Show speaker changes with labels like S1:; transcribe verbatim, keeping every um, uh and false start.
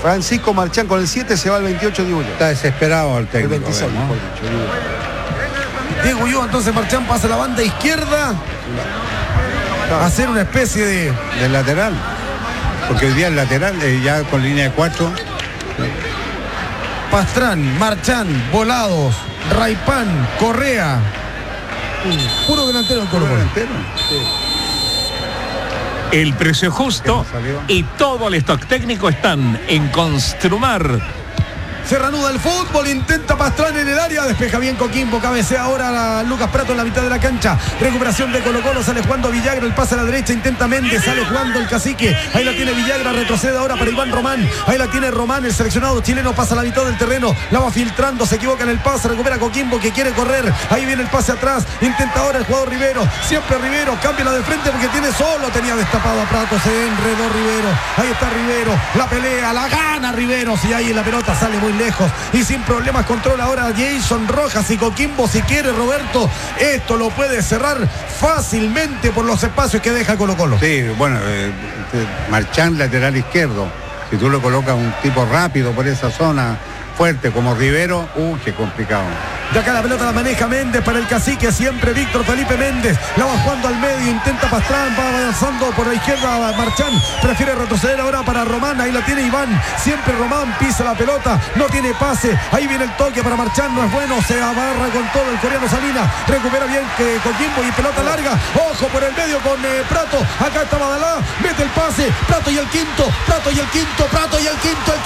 S1: Francisco Marchán con el siete se va al veintiocho Diego Ulloa.
S2: Está desesperado el técnico.
S1: El veintiséis,
S2: ¿no?
S1: mejor dicho, Diego.
S3: Diego Ulloa, entonces Marchán pasa a la banda izquierda a hacer una especie de...
S2: Del lateral. Porque hoy día el lateral, eh, ya con línea de cuatro.
S3: Pastrán, Marchán, Volados, Raipán, Correa. Puro delantero del Colo-Colo.
S4: El precio justo y todo el stock técnico están en Construmar.
S3: Se reanuda el fútbol, intenta Pastrán en el área, despeja bien Coquimbo, cabecea ahora a Lucas Prato en la mitad de la cancha, recuperación de Colo-Colo, sale jugando Villagra, el pase a la derecha, intenta Méndez, sale jugando el Cacique, ahí la tiene Villagra, retrocede ahora para Iván Román, ahí la tiene Román, el seleccionado chileno pasa a la mitad del terreno, la va filtrando, se equivoca en el pase, recupera Coquimbo que quiere correr, ahí viene el pase atrás, intenta ahora el jugador Rivero, siempre Rivero, cambia la de frente porque tiene solo, tenía destapado a Prato, se enredó Rivero, ahí está Rivero, la pelea, la gana Rivero, y ahí la pelota sale muy lejos y sin problemas controla ahora Jason Rojas y Coquimbo si quiere Roberto esto lo puede cerrar fácilmente por los espacios que deja Colo-Colo.
S2: Sí, bueno, eh, Marchán lateral izquierdo, si tú le colocas un tipo rápido por esa zona fuerte como Rivero, uh, qué complicado.
S3: De acá la pelota la maneja Méndez para el Cacique, siempre Víctor Felipe Méndez, la va jugando al medio, intenta Pastrán, va avanzando por la izquierda Marchán, prefiere retroceder ahora para Román, ahí la tiene Iván, siempre Román pisa la pelota, no tiene pase, ahí viene el toque para Marchán, no es bueno, se abarra con todo el coreano Salinas, recupera bien que Coquimbo y pelota larga, ojo por el medio con eh, Prato, acá está Badalá, mete el pase, Prato y el quinto, Prato y el quinto, Prato y el quinto, el